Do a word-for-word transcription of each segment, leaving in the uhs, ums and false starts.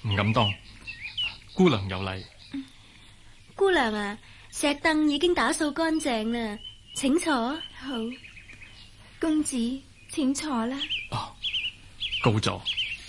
唔敢當。姑娘有禮。 嗯、姑娘啊，石凳已經打掃乾淨啦，請坐。 好，公子請坐啦。 哦，告座。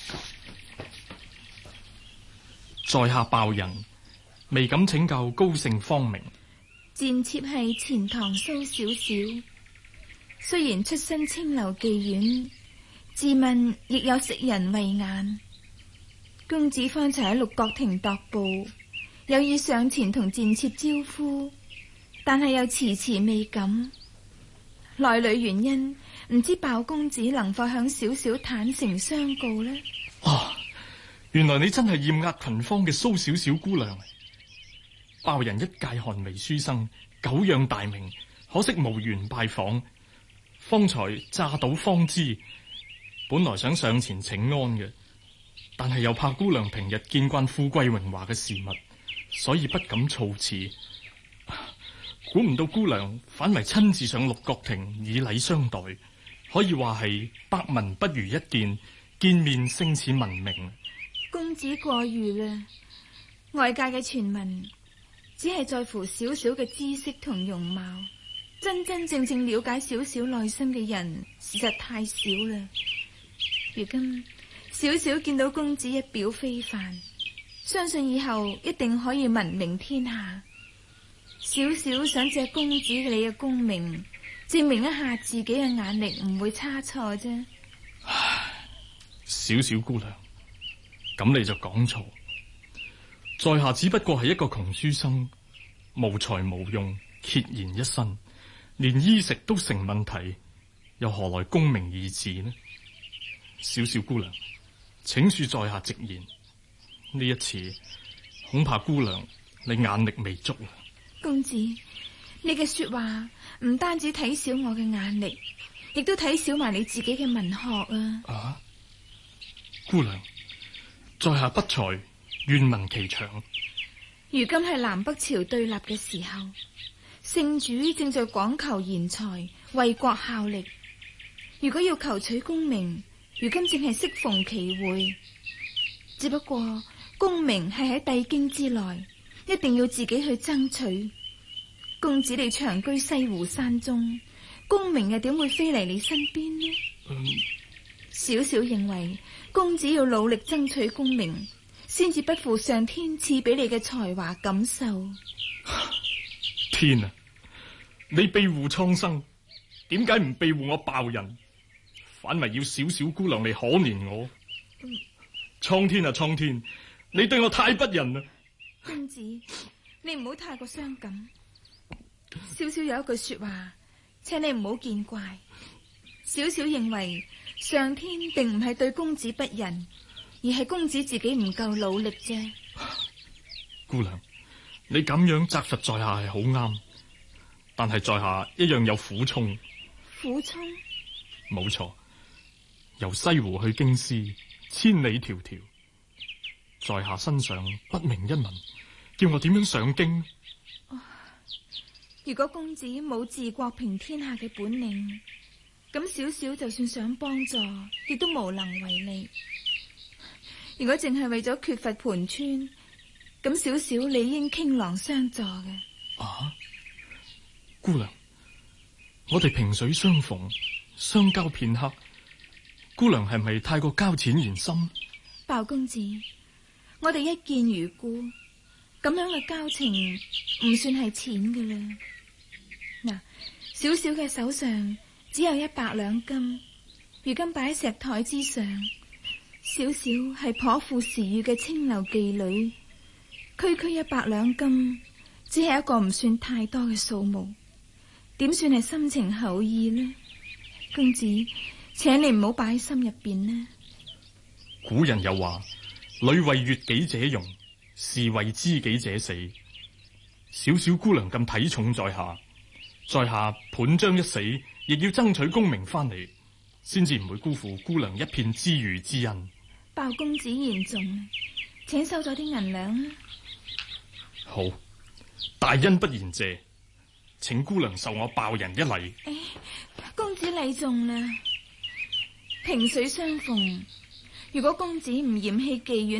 在下鮑人未敢請教高姓芳名。 賤妾係錢塘蘇小小，雖然出身清流妓院，自問亦有識人慧眼。公子方才喺六角亭踱步，有意上前同賤妾招呼，但係又遲遲未敢。內裏原因唔知鮑公子能否向小小坦誠相告呢？ 哦，原來你真係艷壓群芳嘅蘇小小姑娘。鮑人一介寒微書生，久仰大名，可惜無緣拜訪。方才乍睹芳姿，本來想上前請安嘅，但係又怕姑娘平日見慣富貴榮華嘅事物，所以不敢措辭。估唔到姑娘反為親自上六角亭以禮相待，可以話係百聞不如一見，見面勝似聞名。 公子過譽啦，外界嘅傳聞只係在乎小小嘅知識同容貌，真真正正了解小小內心嘅人實在太少啦。如今小小見到公子一表非凡，相信以後一定可以聞名天下。小小想借公子你嘅功名，證明一下自己嘅眼力唔會差錯啫。 唉，小小姑娘，咁你就講錯。在下只不過係一個窮書生，無才無用，孑然一身，連衣食都成問題，又何來功名二字呢？小小姑娘，請恕在下直言，呢一次恐怕姑娘你眼力未足。 公子，你嘅說話唔單止睇小我嘅眼力，亦都睇小埋你自己嘅文學啊！ 啊，姑娘，在下不才，願聞其詳。 如今係南北朝對立嘅時候，聖主正在廣求賢才，為國效力。如果要求取功名，如今正係適逢其會。只不過功名係喺帝京之內，一定要自己去爭取。公子你長居西湖山中，功名又點會飛嚟你身邊呢？ 嗯， 小小認為公子要努力爭取功名，先至不負上天賜俾你嘅才華感受。 天啊！你庇護蒼生，點解唔庇護我鮑人，反為要小小姑娘嚟可憐我？蒼天啊蒼天，你對我太不仁啦！ 公子，你唔好太過傷感。小小有一句說話，請你唔好見怪。小小認為上天並唔係對公子不仁，而係公子自己唔夠努力啫。 姑娘，你咁樣責罰在下係好啱，但係在下一樣有苦衷。 苦衷？ 冇錯，由西湖去京師，千里迢迢，在下身上不明一文，叫我點樣上京？ 哦，如果公子冇治國平天下嘅本領，咁小小就算想幫助，亦都無能為力。如果淨係為咗缺乏盤川，咁小小理應傾囊相助嘅。 啊，姑娘，我哋萍水相逢，相交片刻，姑娘係咪太過交淺言深？ 鮑公子，我哋一見如故，咁樣嘅交情唔算係淺嘅啦。嗱，小小嘅手上只有一百兩金，如今擺喺石台之上。小小係頗富時遇嘅清流妓女，區區一百兩金，只係一個唔算太多嘅數目，點算係深情厚意呢？公子，請你唔好擺喺心入邊呢。 古人有話：女為悅己者容，士為知己者死。小小姑娘咁睇重在下，在下盤將一死，亦要爭取功名翻嚟，先至唔會辜負姑娘一片知遇之恩。 鮑公子言重，請收咗啲銀兩啊！ 好，大恩不言謝，請姑娘受我鮑人一禮。 哎，公子禮重啦，萍水相逢，如果公子唔嫌棄妓院